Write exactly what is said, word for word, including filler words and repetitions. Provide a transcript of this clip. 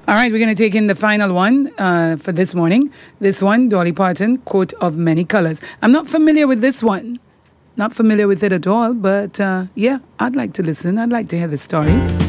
All right, we're going to take in the final one uh, for this morning. This one, Dolly Parton, Coat of Many Colors. I'm not familiar with this one. Not familiar with it at all, but uh, yeah, I'd like to listen. I'd like to hear the story.